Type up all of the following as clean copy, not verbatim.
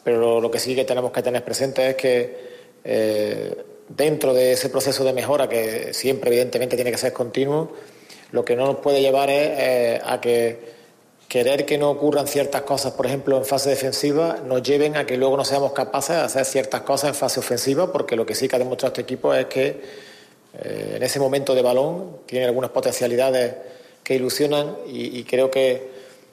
pero lo que sí que tenemos que tener presente es que dentro de ese proceso de mejora, que siempre evidentemente tiene que ser continuo, lo que no nos puede llevar es a que querer que no ocurran ciertas cosas, por ejemplo en fase defensiva, nos lleven a que luego no seamos capaces de hacer ciertas cosas en fase ofensiva, porque lo que sí que ha demostrado este equipo es que en ese momento de balón tiene algunas potencialidades que ilusionan y creo que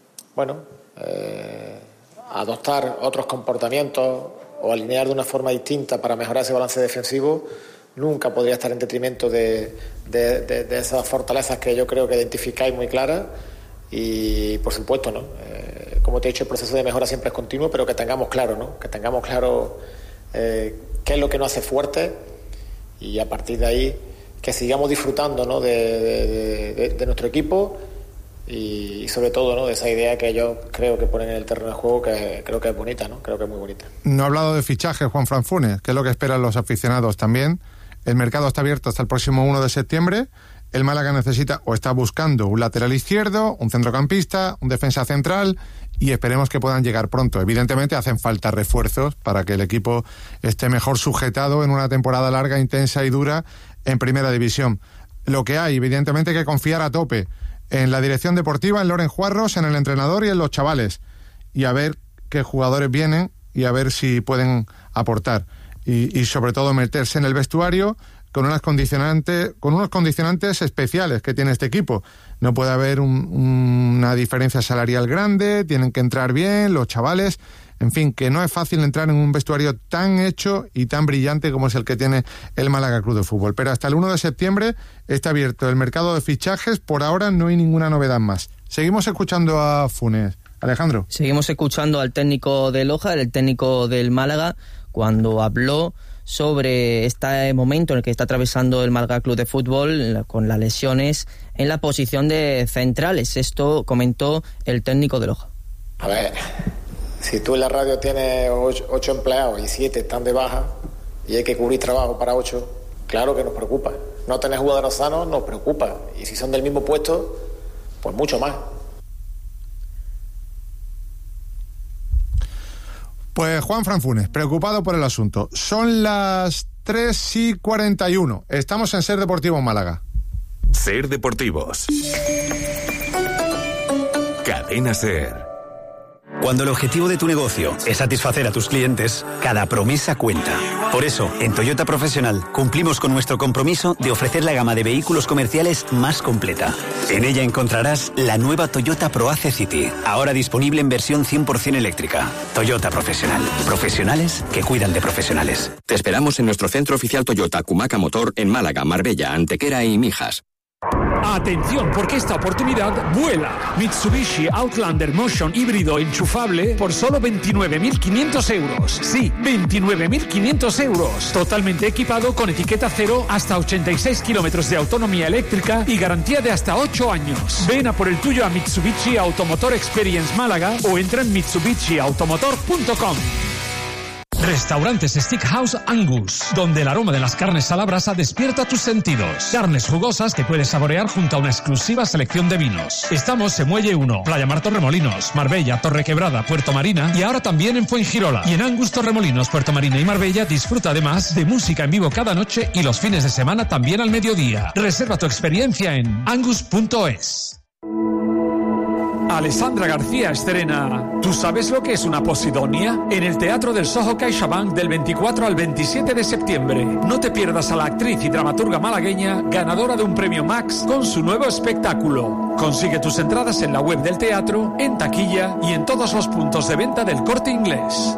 adoptar otros comportamientos o alinear de una forma distinta para mejorar ese balance defensivo nunca podría estar en detrimento de esas fortalezas que yo creo que identificáis muy claras. Y por supuesto, ¿no? Como te he dicho, el proceso de mejora siempre es continuo, pero que tengamos claro, ¿no? Que tengamos claro qué es lo que nos hace fuertes, y a partir de ahí que sigamos disfrutando, ¿no? de nuestro equipo y sobre todo, ¿no? De esa idea que yo creo que ponen en el terreno de juego, que creo que es bonita, ¿no? Creo que es muy bonita. No ha hablado de fichajes, Juanfran Funes, que es lo que esperan los aficionados también. El mercado está abierto hasta el próximo 1 de septiembre. El Málaga necesita o está buscando un lateral izquierdo, un centrocampista, un defensa central, y esperemos que puedan llegar pronto. Evidentemente hacen falta refuerzos para que el equipo esté mejor sujetado en una temporada larga, intensa y dura en Primera División. Lo que hay, evidentemente, hay que confiar a tope en la dirección deportiva, en Loren Juarros, en el entrenador y en los chavales, y a ver qué jugadores vienen y a ver si pueden aportar, y sobre todo meterse en el vestuario con unos condicionantes especiales que tiene este equipo. No puede haber una diferencia salarial grande, tienen que entrar bien los chavales, en fin, que no es fácil entrar en un vestuario tan hecho y tan brillante como es el que tiene el Málaga Club de Fútbol. Pero hasta el 1 de septiembre está abierto el mercado de fichajes, por ahora no hay ninguna novedad más. Seguimos escuchando a Funes. Alejandro. Seguimos escuchando al técnico de Loja, el técnico del Málaga, cuando habló sobre este momento en el que está atravesando el Málaga Club de Fútbol con las lesiones en la posición de centrales. Esto comentó el técnico de Loja. A ver, si tú en la radio tienes 8 empleados y 7 están de baja y hay que cubrir trabajo para 8, claro que nos preocupa. No tener jugadores sanos nos preocupa, y si son del mismo puesto, pues mucho más. Pues Juanfran Funes, preocupado por el asunto. Son las 3:41. Estamos en Ser Deportivo Málaga. Ser Deportivos. Cadena Ser. Cuando el objetivo de tu negocio es satisfacer a tus clientes, cada promesa cuenta. Por eso, en Toyota Profesional cumplimos con nuestro compromiso de ofrecer la gama de vehículos comerciales más completa. En ella encontrarás la nueva Toyota ProAce City, ahora disponible en versión 100% eléctrica. Toyota Profesional. Profesionales que cuidan de profesionales. Te esperamos en nuestro centro oficial Toyota Cumaca Motor en Málaga, Marbella, Antequera y Mijas. Atención, porque esta oportunidad vuela. Mitsubishi Outlander Motion híbrido enchufable por solo 29.500 euros. Sí, 29.500 euros. Totalmente equipado con etiqueta cero, hasta 86 kilómetros de autonomía eléctrica y garantía de hasta 8 años. Ven a por el tuyo a Mitsubishi Automotor Experience Málaga o entra en mitsubishiautomotor.com. Restaurantes Steakhouse Angus, donde el aroma de las carnes a la brasa despierta tus sentidos. Carnes jugosas que puedes saborear junto a una exclusiva selección de vinos. Estamos en Muelle 1, Playa Mar Torremolinos, Marbella, Torrequebrada, Puerto Marina y ahora también en Fuengirola. Y en Angus Torremolinos, Puerto Marina y Marbella disfruta además de música en vivo cada noche y los fines de semana también al mediodía. Reserva tu experiencia en angus.es. Alessandra García estrena ¿Tú sabes lo que es una posidonia? En el Teatro del Soho CaixaBank del 24 al 27 de septiembre. No te pierdas a la actriz y dramaturga malagueña ganadora de un premio Max con su nuevo espectáculo. Consigue tus entradas en la web del teatro, en taquilla y en todos los puntos de venta del Corte Inglés.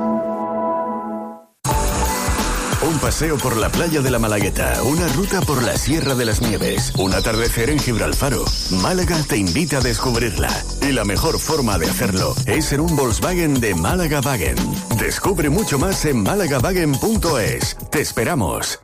Un paseo por la playa de la Malagueta, una ruta por la Sierra de las Nieves, un atardecer en Gibralfaro. Málaga te invita a descubrirla. Y la mejor forma de hacerlo es en un Volkswagen de Málaga Wagen. Descubre mucho más en málaga-wagen.es. Te esperamos.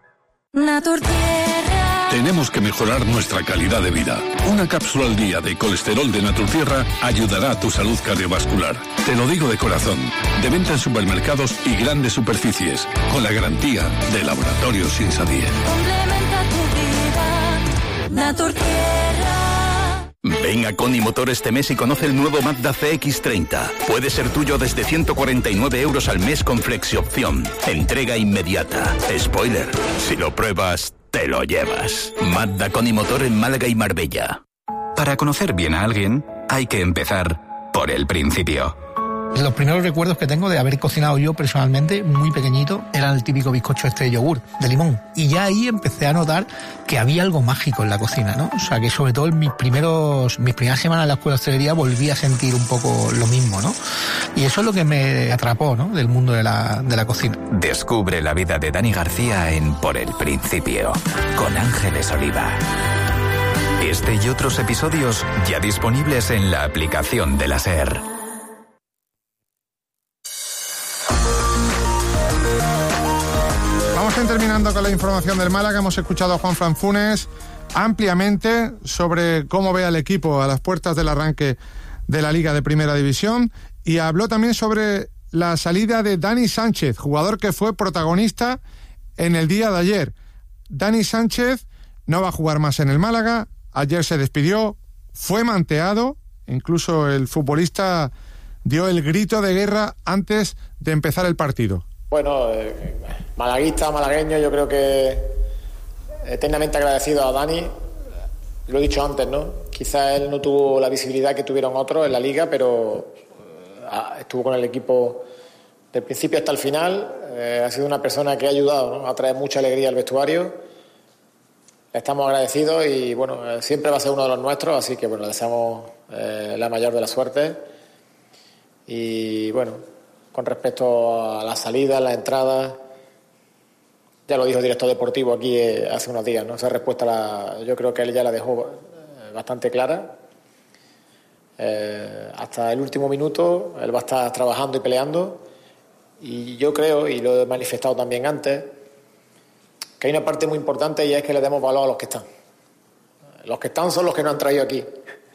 Tenemos que mejorar nuestra calidad de vida. Una cápsula al día de colesterol de Naturtierra ayudará a tu salud cardiovascular. Te lo digo de corazón. De venta en supermercados y grandes superficies, con la garantía de Laboratorios Insadier. Complementa tu vida, Naturtierra. Ven a Coni Motor este mes y conoce el nuevo Mazda CX-30. Puede ser tuyo desde 149 euros al mes con flexi-opción. Entrega inmediata. Spoiler, si lo pruebas, te lo llevas. Mazda Coni Motor en Málaga y Marbella. Para conocer bien a alguien, hay que empezar por el principio. Los primeros recuerdos que tengo de haber cocinado yo personalmente, muy pequeñito, eran el típico bizcocho de yogur, de limón. Y ya ahí empecé a notar que había algo mágico en la cocina, ¿no? O sea, que sobre todo en mis primeras semanas en la escuela de hostelería volví a sentir un poco lo mismo, ¿no? Y eso es lo que me atrapó, ¿no? Del mundo de la cocina. Descubre la vida de Dani García en Por el Principio, con Ángeles Oliva. Este y otros episodios ya disponibles en la aplicación de la SER. Vamos a ir terminando con la información del Málaga. Hemos escuchado a Juan Franfunes ampliamente sobre cómo ve al equipo a las puertas del arranque de la Liga de Primera División y habló también sobre la salida de Dani Sánchez, jugador que fue protagonista en el día de ayer. Dani Sánchez no va a jugar más en el Málaga. Ayer se despidió, fue manteado, incluso el futbolista dio el grito de guerra antes de empezar el partido. Bueno, malaguista, malagueño, yo creo que eternamente agradecido a Dani. Lo he dicho antes, ¿no? Quizás él no tuvo la visibilidad que tuvieron otros en la Liga, pero estuvo con el equipo del principio hasta el final. Ha sido una persona que ha ayudado, ¿no?, a traer mucha alegría al vestuario. Le estamos agradecidos y, bueno, siempre va a ser uno de los nuestros, así que, bueno, le deseamos la mayor de las suertes. Y, bueno, con respecto a la salida, la entrada, ya lo dijo el director deportivo aquí hace unos días, ¿no? Esa respuesta yo creo que él ya la dejó bastante clara. Hasta el último minuto él va a estar trabajando y peleando, y yo creo, y lo he manifestado también antes, que hay una parte muy importante y es que le demos valor a los que están. Los que están son los que nos han traído aquí.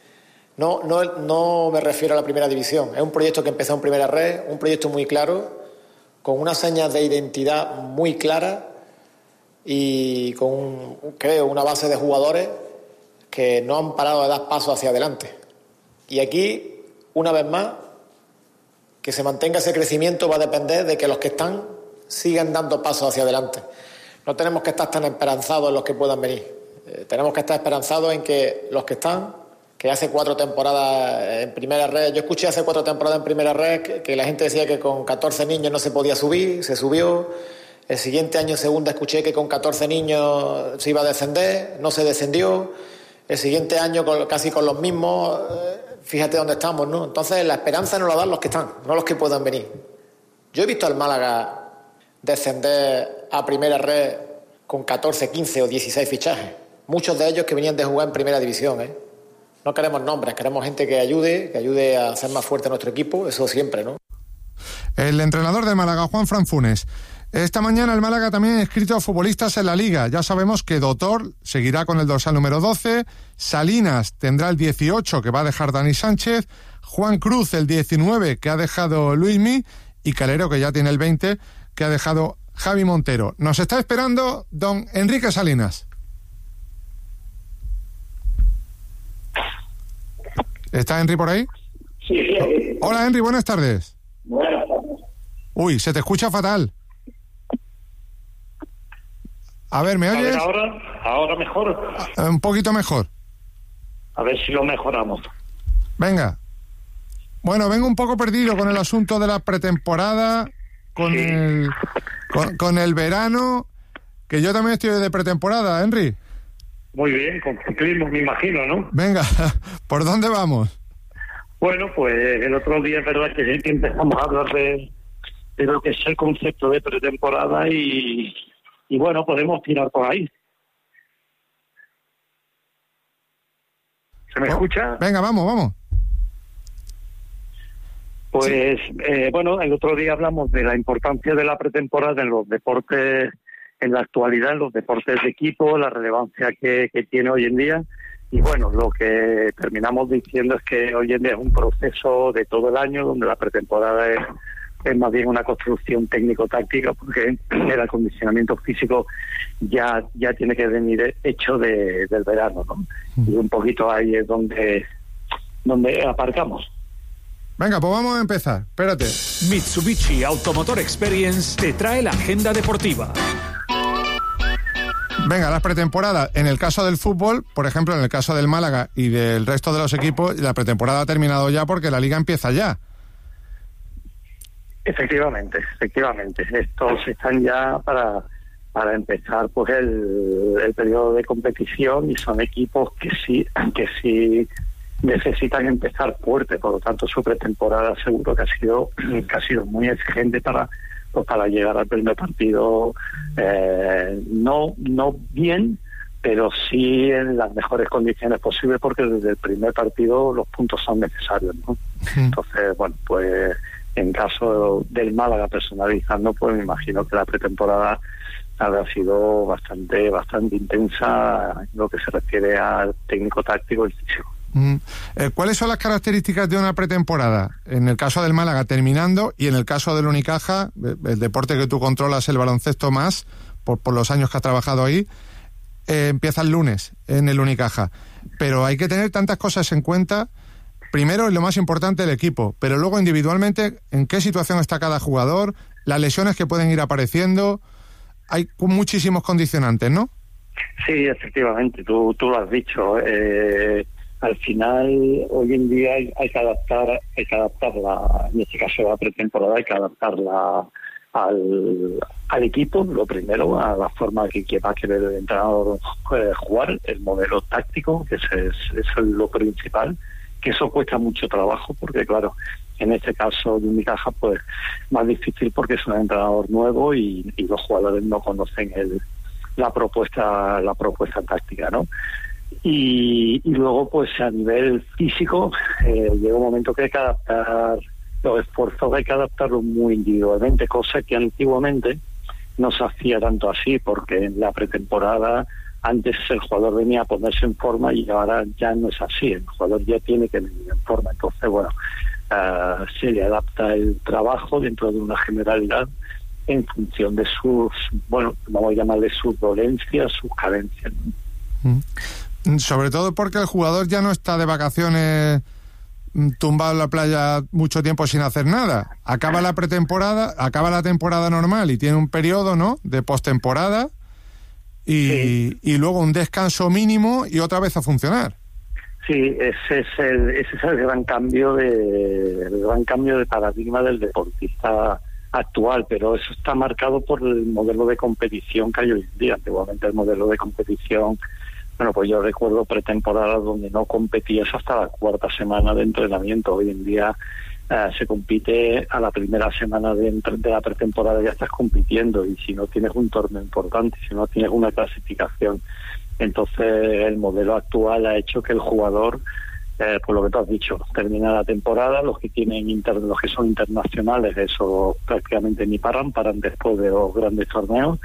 No me refiero a la primera división. Es un proyecto que empezó en Primera Red, un proyecto muy claro, con unas señas de identidad muy claras y con, creo, una base de jugadores que no han parado de dar pasos hacia adelante. Y aquí, una vez más, que se mantenga ese crecimiento va a depender de que los que están sigan dando pasos hacia adelante. No tenemos que estar tan esperanzados en los que puedan venir. Tenemos que estar esperanzados en que los que están, que hace 4 temporadas en Primera Red, yo escuché hace 4 temporadas en Primera Red que la gente decía que con 14 niños no se podía subir, se subió. El siguiente año en Segunda escuché que con 14 niños se iba a descender, no se descendió. El siguiente año casi con los mismos, fíjate dónde estamos, ¿no? Entonces la esperanza nos la dan los que están, no los que puedan venir. Yo he visto al Málaga descender a Primera Red con 14, 15 o 16 fichajes. Muchos de ellos que venían de jugar en Primera División, ¿eh? No queremos nombres, queremos gente que ayude a hacer más fuerte a nuestro equipo, eso siempre, ¿no? El entrenador de Málaga, Juan Franfunes. Esta mañana el Málaga también ha inscrito a futbolistas en la Liga. Ya sabemos que Dotor seguirá con el dorsal número 12, Salinas tendrá el 18 que va a dejar Dani Sánchez, Juan Cruz el 19 que ha dejado Luismi y Calero que ya tiene el 20 que ha dejado Javi Montero. Nos está esperando don Enrique Salinas. ¿Está Henry por ahí? Sí. Hola Henry, buenas tardes. Buenas tardes. Uy, se te escucha fatal. A ver, ¿me oyes? A ver, ahora mejor. Un poquito mejor. A ver si lo mejoramos. Venga. Bueno, vengo un poco perdido con el asunto de la pretemporada, con el verano, que yo también estoy de pretemporada, Henry. Muy bien, con ciclismo me imagino, ¿no? Venga, ¿por dónde vamos? Bueno, pues el otro día es verdad que empezamos a hablar de lo que es el concepto de pretemporada y bueno, podemos tirar por ahí. ¿Se me escucha? Venga, vamos. Pues, bueno, el otro día hablamos de la importancia de la pretemporada en los deportes, en la actualidad, en los deportes de equipo, la relevancia que tiene hoy en día. Y bueno, lo que terminamos diciendo es que hoy en día es un proceso de todo el año, donde la pretemporada es es más bien una construcción técnico-táctica, porque el acondicionamiento físico ya tiene que venir hecho del verano, ¿no? Y un poquito ahí es donde aparcamos. Venga, pues vamos a empezar. Espérate. Mitsubishi Automotor Experience te trae la agenda deportiva. Venga, las pretemporadas. En el caso del fútbol, por ejemplo, en el caso del Málaga y del resto de los equipos, la pretemporada ha terminado ya porque la liga empieza ya. Efectivamente. Estos están ya para empezar pues el periodo de competición, y son equipos que sí necesitan empezar fuerte. Por lo tanto, su pretemporada seguro que ha sido muy exigente para llegar al primer partido, no bien, pero sí en las mejores condiciones posibles, porque desde el primer partido los puntos son necesarios, ¿no? Entonces, bueno, pues en caso del Málaga, personalizando, pues me imagino que la pretemporada habrá sido bastante intensa en lo que se refiere al técnico táctico y físico. ¿Cuáles son las características de una pretemporada? En el caso del Málaga terminando, y en el caso del Unicaja, el deporte que tú controlas, el baloncesto más, por los años que has trabajado ahí, empieza el lunes en el Unicaja. Pero hay que tener tantas cosas en cuenta. Primero, lo más importante, el equipo, pero luego individualmente, en qué situación está cada jugador, las lesiones que pueden ir apareciendo. Hay muchísimos condicionantes, ¿no? Sí, efectivamente, tú lo has dicho. Al final, hoy en día hay que adaptarla, en este caso la pretemporada, hay que adaptarla al equipo, lo primero, a la forma que va a querer el entrenador jugar, el modelo táctico, que es lo principal, que eso cuesta mucho trabajo, porque claro, en este caso de Unicaja, pues más difícil porque es un entrenador nuevo y los jugadores no conocen la propuesta táctica, ¿no? Y luego, pues a nivel físico, llega un momento que hay que adaptar los esfuerzos, hay que adaptarlos muy individualmente, cosa que antiguamente no se hacía tanto así, porque en la pretemporada antes el jugador venía a ponerse en forma y ahora ya no es así, el jugador ya tiene que venir en forma. Entonces, bueno, se le adapta el trabajo dentro de una generalidad en función de sus, bueno, vamos a llamarle sus dolencias, sus carencias, ¿no? Sobre todo porque el jugador ya no está de vacaciones tumbado en la playa mucho tiempo sin hacer nada. Acaba la pretemporada, acaba la temporada normal y tiene un periodo, ¿no?, de postemporada y luego un descanso mínimo y otra vez a funcionar. Sí, ese es el gran cambio de paradigma del deportista actual, pero eso está marcado por el modelo de competición que hay hoy en día. Antiguamente el modelo de competición, bueno, pues yo recuerdo pretemporadas donde no competías hasta la cuarta semana de entrenamiento. Hoy en día se compite a la primera semana de la pretemporada, ya estás compitiendo, y si no tienes un torneo importante, si no tienes una clasificación, entonces el modelo actual ha hecho que el jugador, por lo que tú has dicho, termina la temporada, los que son internacionales, eso prácticamente ni paran después de los grandes torneos,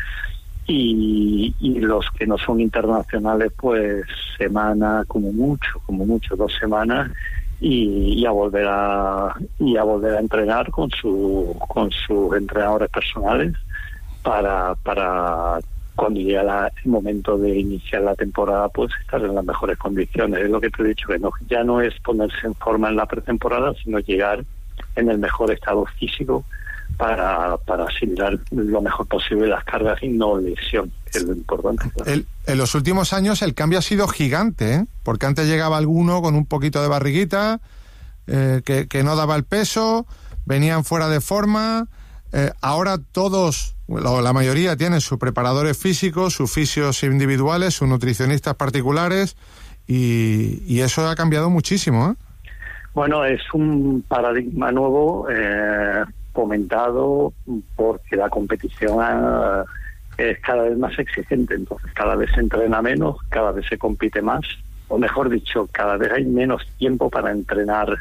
y los que no son internacionales, pues semana, como mucho 2 semanas, y a volver a entrenar con sus entrenadores personales para cuando llega el momento de iniciar la temporada, pues estar en las mejores condiciones. Es lo que te he dicho, que ya no es ponerse en forma en la pretemporada, sino llegar en el mejor estado físico para asimilar lo mejor posible las cargas y no lesión, que es lo importante. En los últimos años el cambio ha sido gigante, ¿eh? Porque antes llegaba alguno con un poquito de barriguita, que no daba el peso, venían fuera de forma. Ahora todos, la mayoría, tienen sus preparadores físicos, sus fisios individuales, sus nutricionistas particulares, y eso ha cambiado muchísimo, ¿eh? Bueno, es un paradigma nuevo, fomentado porque la competición es cada vez más exigente. Entonces cada vez se entrena menos, cada vez se compite más, o mejor dicho, cada vez hay menos tiempo para entrenar,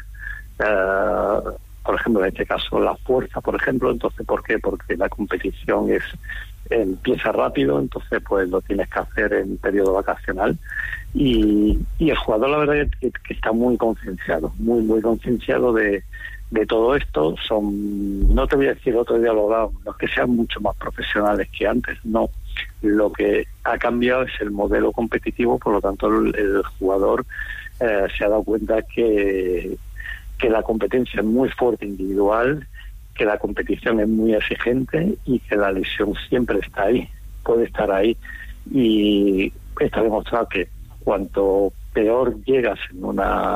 por ejemplo, en este caso la fuerza, por ejemplo. Entonces, ¿por qué? Porque la competición empieza rápido, entonces pues lo tienes que hacer en periodo vacacional, y el jugador, la verdad, que está muy concienciado, muy concienciado de de todo esto son, no te voy a decir otro día lo hablamos, no es que sean mucho más profesionales que antes, no. Lo que ha cambiado es el modelo competitivo, por lo tanto el jugador se ha dado cuenta que la competencia es muy fuerte individual, que la competición es muy exigente y que la lesión siempre está ahí, puede estar ahí. Y está demostrado que cuanto peor llegas en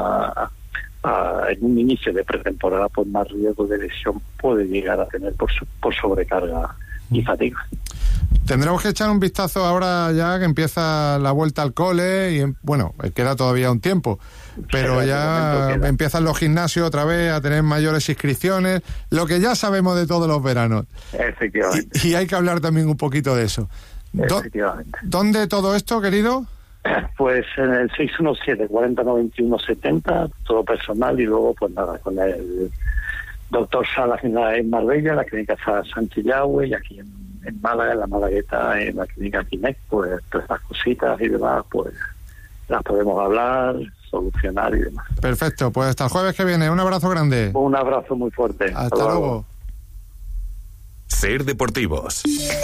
un inicio de pretemporada, pues más riesgo de lesión puede llegar a tener por sobrecarga y fatiga. Tendremos que echar un vistazo ahora ya que empieza la vuelta al cole y bueno, queda todavía un tiempo, pero ya empiezan los gimnasios otra vez a tener mayores inscripciones, lo que ya sabemos de todos los veranos. Efectivamente. Y hay que hablar también un poquito de eso. Efectivamente. ¿Dónde todo esto, querido? Pues en el 617-4091-70, todo personal, y luego pues nada, con el doctor Salas en Marbella, la clínica Sánchez Yagüe, y aquí en Málaga, en la Malagueta, en la clínica Quinec, pues todas estas cositas y demás, pues las podemos hablar, solucionar y demás. Perfecto, pues hasta el jueves que viene, un abrazo grande. Un abrazo muy fuerte. Hasta luego. Ser Deportivos.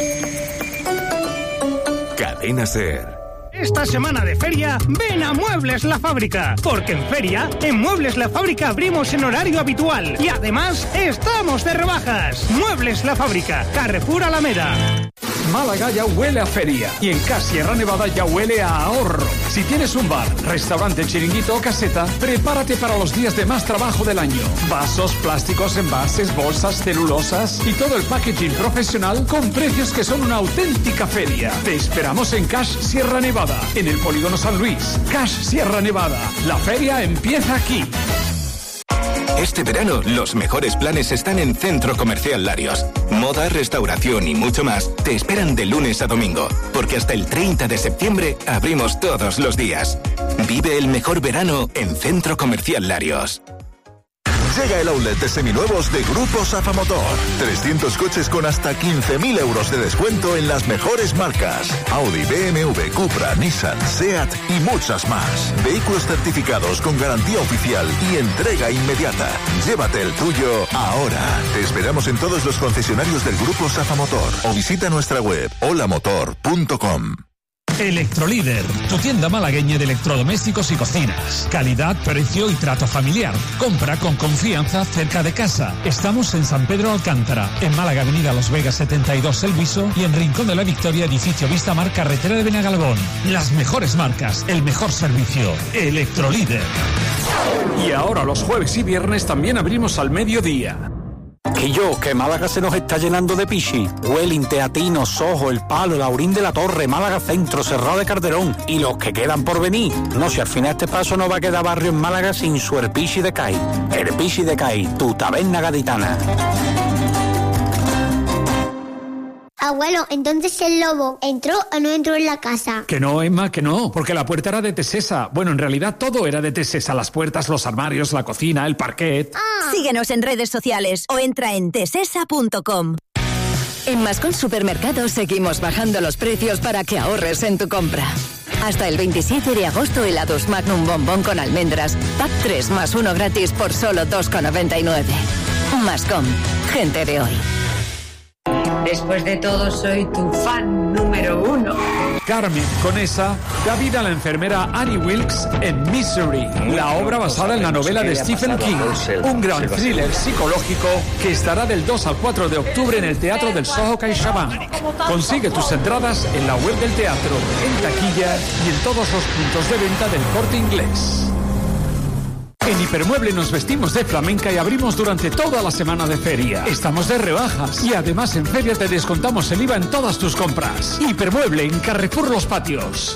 Cadena Ser. Esta semana de feria, ven a Muebles La Fábrica, porque en Muebles La Fábrica abrimos en horario habitual y además estamos de rebajas. Muebles La Fábrica, Carrefour Alameda. Málaga ya huele a feria y en CAS Sierra Nevada ya huele a ahorro. Si tienes un bar, restaurante, chiringuito o caseta, prepárate para los días de más trabajo del año. Vasos, plásticos, envases, bolsas, celulosas y todo el packaging profesional con precios que son una auténtica feria. Te esperamos en CAS Sierra Nevada, en el Polígono San Luis. CAS Sierra Nevada. La feria empieza aquí. Este verano, los mejores planes están en Centro Comercial Larios. Moda, restauración y mucho más te esperan de lunes a domingo, porque hasta el 30 de septiembre abrimos todos los días. Vive el mejor verano en Centro Comercial Larios. Llega el outlet de seminuevos de Grupo Safa Motor. 300 coches con hasta 15.000 euros de descuento en las mejores marcas. Audi, BMW, Cupra, Nissan, Seat y muchas más. Vehículos certificados con garantía oficial y entrega inmediata. Llévate el tuyo ahora. Te esperamos en todos los concesionarios del Grupo Safa Motor o visita nuestra web holamotor.com. Electrolíder, tu tienda malagueña de electrodomésticos y cocinas. Calidad, precio y trato familiar. Compra con confianza cerca de casa. Estamos en San Pedro Alcántara, en Málaga, Avenida Los Vegas 72 El Viso, y en Rincón de la Victoria, edificio Vista Mar, carretera de Benagalbón. Las mejores marcas, el mejor servicio. Electrolíder. Y ahora los jueves y viernes también abrimos al mediodía. Que Málaga se nos está llenando de pichi. Welling, Teatino, Sojo, El Palo, Laurín de la Torre, Málaga Centro, Cerrado de Calderón y los que quedan por venir. No, si al final este paso no va a quedar barrio en Málaga sin su Erpichi de Cai. Erpichi de Cai, tu taberna gaditana. Abuelo, entonces el lobo ¿entró o no entró en la casa? Que no, Emma, que no, porque la puerta era de Tesesa. Bueno, en realidad todo era de Tesesa, las puertas, los armarios, la cocina, el parquet. Síguenos en redes sociales o entra en tesesa.com. En Mascón Supermercados seguimos bajando los precios para que ahorres en tu compra. Hasta el 27 de agosto, helados Magnum Bombón con almendras, pack 3 más 1 gratis por solo 2,99. Mascón, gente de hoy. Después de todo, soy tu fan número 1. Carmen Conesa da vida a la enfermera Annie Wilkes en Misery, la obra basada en la novela de Stephen King, un gran thriller psicológico que estará del 2 al 4 de octubre en el Teatro del Soho CaixaBank. Consigue tus entradas en la web del teatro, en taquilla y en todos los puntos de venta del Corte Inglés. En Hipermueble nos vestimos de flamenca y abrimos durante toda la semana de feria. Estamos de rebajas y además en feria te descontamos el IVA en todas tus compras. Hipermueble en Carrefour Los Patios.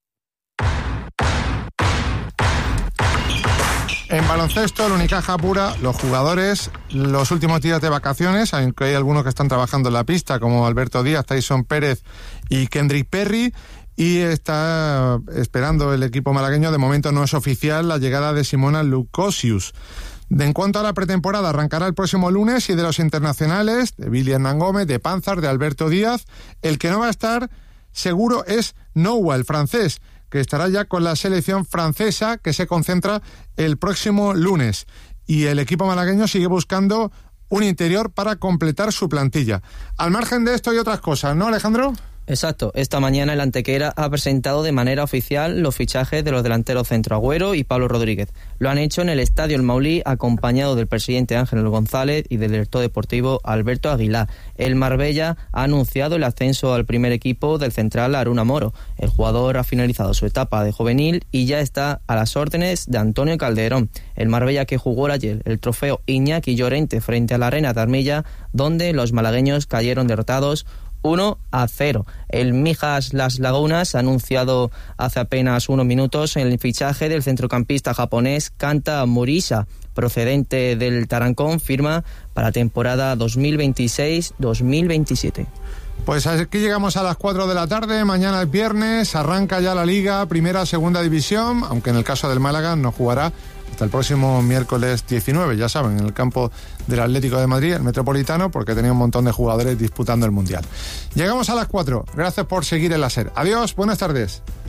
En baloncesto, el Unicaja Pura, los jugadores, los últimos días de vacaciones, aunque hay algunos que están trabajando en la pista, como Alberto Díaz, Tyson Pérez y Kendrick Perry. Y está esperando el equipo malagueño. De momento no es oficial la llegada de Simona Lukosius. En cuanto a la pretemporada, arrancará el próximo lunes, y de los internacionales, de Billy Hernán Gómez, de Panzar, de Alberto Díaz, el que no va a estar seguro es Noah, el francés, que estará ya con la selección francesa, que se concentra el próximo lunes. y el equipo malagueño sigue buscando un interior para completar su plantilla. Al margen de esto y otras cosas, ¿no, Alejandro? Exacto. Esta mañana el Antequera ha presentado de manera oficial los fichajes de los delanteros Centro Agüero y Pablo Rodríguez. Lo han hecho en el Estadio El Maulí, acompañado del presidente Ángel González y del director deportivo Alberto Aguilar. El Marbella ha anunciado el ascenso al primer equipo del central Aruna Moro. El jugador ha finalizado su etapa de juvenil y ya está a las órdenes de Antonio Calderón. El Marbella que jugó ayer el trofeo Iñaki Llorente frente a la Arena de Armilla, donde los malagueños cayeron derrotados 1-0. El Mijas Las Lagunas ha anunciado hace apenas unos minutos el fichaje del centrocampista japonés Kanta Morisa, procedente del Tarancón, firma para la temporada 2026-2027. Pues aquí llegamos a las 4 de la tarde, mañana es viernes, arranca ya la Liga, Primera, Segunda División, aunque en el caso del Málaga no jugará hasta el próximo miércoles 19, ya saben, en el campo del Atlético de Madrid, el Metropolitano, porque tenía un montón de jugadores disputando el Mundial. Llegamos a las 4, gracias por seguir en la SER. Adiós, buenas tardes.